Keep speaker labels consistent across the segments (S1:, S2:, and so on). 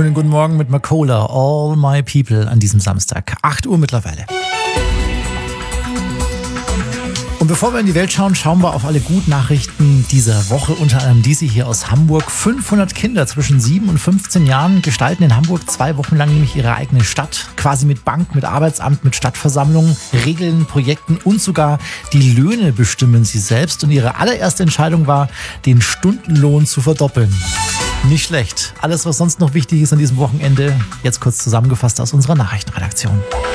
S1: Schönen guten Morgen mit Makola, All My People an diesem Samstag. 8 Uhr mittlerweile. Und bevor wir in die Welt schauen, schauen wir auf alle Gutnachrichten dieser Woche, unter anderem diese hier aus Hamburg. 500 Kinder zwischen 7 und 15 Jahren gestalten in Hamburg 2 Wochen lang nämlich ihre eigene Stadt. Quasi mit Bank, mit Arbeitsamt, mit Stadtversammlungen, Regeln, Projekten und sogar die Löhne bestimmen sie selbst. Und ihre allererste Entscheidung war, den Stundenlohn zu verdoppeln. Nicht schlecht. Alles, was sonst noch wichtig ist an diesem Wochenende, jetzt kurz zusammengefasst aus unserer Nachrichtenredaktion.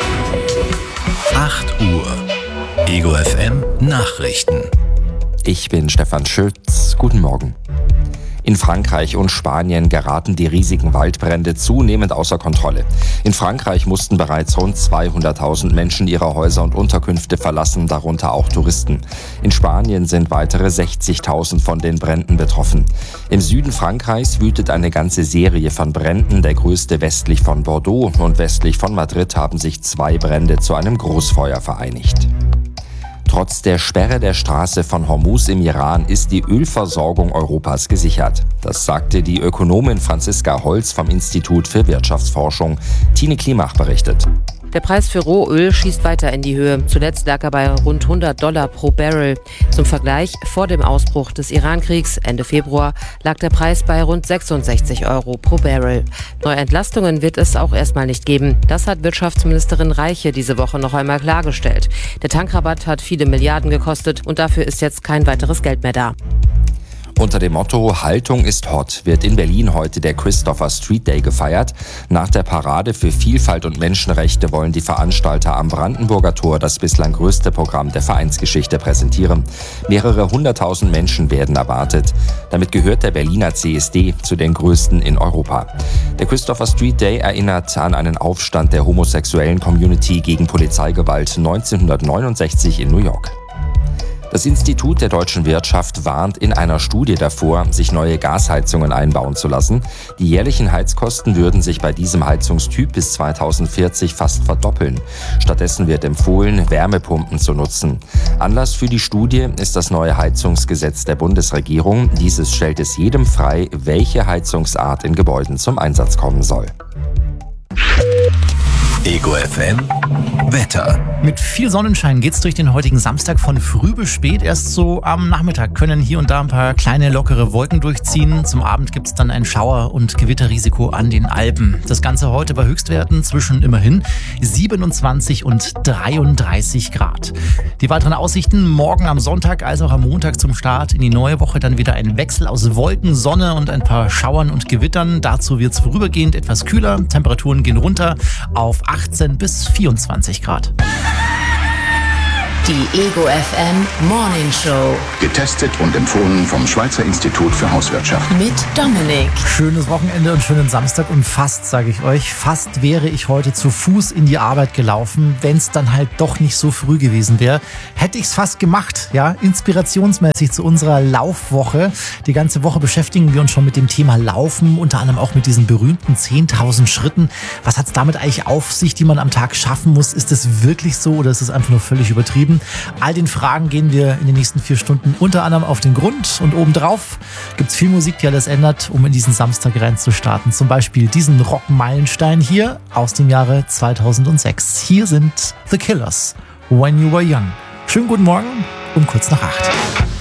S2: 8 Uhr. Ego FM Nachrichten.
S3: Ich bin Stefan Schütz. Guten Morgen. In Frankreich und Spanien geraten die riesigen Waldbrände zunehmend außer Kontrolle. In Frankreich mussten bereits rund 200.000 Menschen ihre Häuser und Unterkünfte verlassen, darunter auch Touristen. In Spanien sind weitere 60.000 von den Bränden betroffen. Im Süden Frankreichs wütet eine ganze Serie von Bränden. Der größte westlich von Bordeaux und westlich von Madrid haben sich 2 Brände zu einem Großfeuer vereinigt. Trotz der Sperre der Straße von Hormuz im Iran ist die Ölversorgung Europas gesichert. Das sagte die Ökonomin Franziska Holz vom Institut für Wirtschaftsforschung. Tine Klimach berichtet.
S4: Der Preis für Rohöl schießt weiter in die Höhe. Zuletzt lag er bei rund $100 pro Barrel. Zum Vergleich, vor dem Ausbruch des Iran-Kriegs Ende Februar lag der Preis bei rund 66 Euro pro Barrel. Neue Entlastungen wird es auch erstmal nicht geben. Das hat Wirtschaftsministerin Reiche diese Woche noch einmal klargestellt. Der Tankrabatt hat viele Milliarden gekostet und dafür ist jetzt kein weiteres Geld mehr da.
S3: Unter dem Motto Haltung ist hot wird in Berlin heute der Christopher Street Day gefeiert. Nach der Parade für Vielfalt und Menschenrechte wollen die Veranstalter am Brandenburger Tor das bislang größte Programm der Vereinsgeschichte präsentieren. Mehrere 100.000 Menschen werden erwartet. Damit gehört der Berliner CSD zu den größten in Europa. Der Christopher Street Day erinnert an einen Aufstand der homosexuellen Community gegen Polizeigewalt 1969 in New York. Das Institut der deutschen Wirtschaft warnt in einer Studie davor, sich neue Gasheizungen einbauen zu lassen. Die jährlichen Heizkosten würden sich bei diesem Heizungstyp bis 2040 fast verdoppeln. Stattdessen wird empfohlen, Wärmepumpen zu nutzen. Anlass für die Studie ist das neue Heizungsgesetz der Bundesregierung. Dieses stellt es jedem frei, welche Heizungsart in Gebäuden zum Einsatz kommen soll.
S2: Ego FM Wetter.
S1: Mit viel Sonnenschein geht's durch den heutigen Samstag von früh bis spät. Erst so am Nachmittag können hier und da ein paar kleine lockere Wolken durchziehen. Zum Abend gibt's dann ein Schauer- und Gewitterrisiko an den Alpen. Das Ganze heute bei Höchstwerten zwischen immerhin 27 und 33 Grad. Die weiteren Aussichten morgen am Sonntag als auch am Montag zum Start in die neue Woche dann wieder ein Wechsel aus Wolken, Sonne und ein paar Schauern und Gewittern. Dazu wird's vorübergehend etwas kühler. Temperaturen gehen runter auf 18 bis 24 Grad.
S5: Die Ego FM Morning Show.
S6: Getestet und empfohlen vom Schweizer Institut für Hauswirtschaft.
S5: Mit Dominik.
S1: Schönes Wochenende und schönen Samstag und fast, sage ich euch, fast wäre ich heute zu Fuß in die Arbeit gelaufen, wenn es dann halt doch nicht so früh gewesen wäre. Hätte ich es fast gemacht, ja, inspirationsmäßig zu unserer Laufwoche. Die ganze Woche beschäftigen wir uns schon mit dem Thema Laufen, unter anderem auch mit diesen berühmten 10.000 Schritten. Was hat es damit eigentlich auf sich, die man am Tag schaffen muss? Ist es wirklich so oder ist es einfach nur völlig übertrieben? All den Fragen gehen wir in den nächsten 4 Stunden unter anderem auf den Grund und obendrauf gibt es viel Musik, die alles ändert, um in diesen Samstag reinzustarten. Zum Beispiel diesen Rock-Meilenstein hier aus dem Jahre 2006. Hier sind The Killers, When You Were Young. Schönen guten Morgen um kurz nach 8.